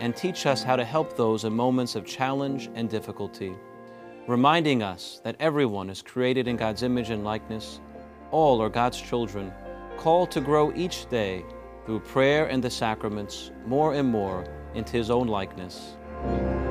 and teach us how to help those in moments of challenge and difficulty, reminding us that everyone is created in God's image and likeness. All are God's children, called to grow each day through prayer and the sacraments more and more into His own likeness.